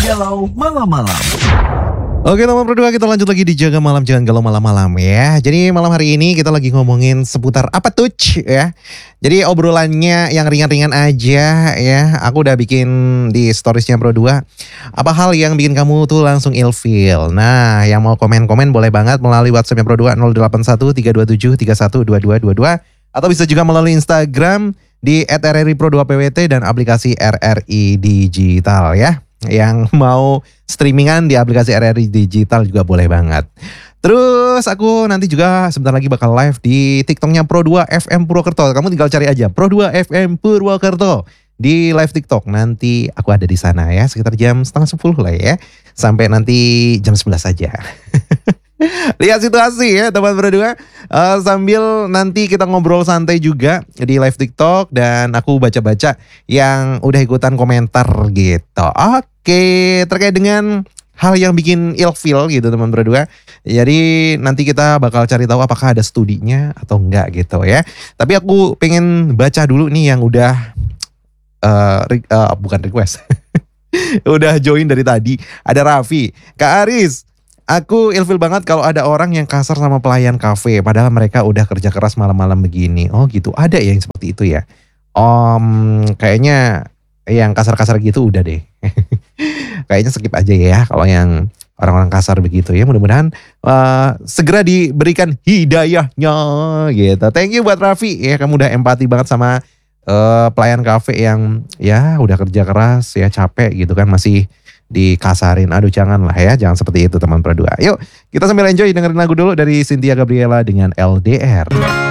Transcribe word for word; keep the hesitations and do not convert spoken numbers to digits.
Galau Malam-Malam. Oke teman berdua, kita lanjut lagi di Jaga Malam Jangan Galau Malam-Malam ya. Jadi malam hari ini kita lagi ngomongin seputar apa tuh ya. Jadi obrolannya yang ringan-ringan aja ya. Aku udah bikin di storiesnya Pro dua. Apa hal yang bikin kamu tuh langsung ilfeel? Nah, yang mau komen-komen boleh banget melalui WhatsAppnya Pro dua nol delapan satu tiga dua tujuh tiga satu dua dua dua dua. Atau bisa juga melalui Instagram di et r r i pro dua p w t dan aplikasi R R I Digital ya. Yang mau streamingan di aplikasi R R I Digital juga boleh banget. Terus aku nanti juga sebentar lagi bakal live di TikToknya Pro dua F M Purwokerto. Kamu tinggal cari aja Pro dua F M Purwokerto di live TikTok. Nanti aku ada di sana ya, sekitar jam setengah sepuluh lah ya, sampai nanti jam sebelas saja. Lihat situasi ya teman berdua, uh, sambil nanti kita ngobrol santai juga di live TikTok dan aku baca-baca yang udah ikutan komentar gitu. Oke, terkait dengan hal yang bikin ilfeel gitu teman berdua. Jadi nanti kita bakal cari tahu apakah ada studinya atau enggak gitu ya. Tapi aku pengen baca dulu nih yang udah uh, re- uh, bukan request, udah join dari tadi. Ada Raffi, Kak Aris. Aku ilfil banget kalau ada orang yang kasar sama pelayan kafe, padahal mereka udah kerja keras malam-malam begini. Oh gitu, ada ya yang seperti itu ya. Om, kayaknya yang kasar-kasar gitu udah deh. Kayaknya skip aja ya kalau yang orang-orang kasar begitu ya. Mudah-mudahan uh, segera diberikan hidayahnya gitu. Thank you buat Raffi ya, kamu udah empati banget sama uh, pelayan kafe yang ya udah kerja keras ya, capek gitu kan, masih dikasarin. Aduh jangan lah ya, jangan seperti itu teman berdua. Yuk kita sambil enjoy dengerin lagu dulu dari Cynthia Gabriela dengan L D R.